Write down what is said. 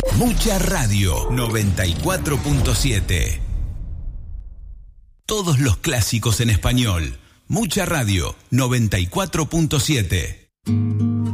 Mucha Radio 94.7. Todos los clásicos en español. Mucha Radio 94.7.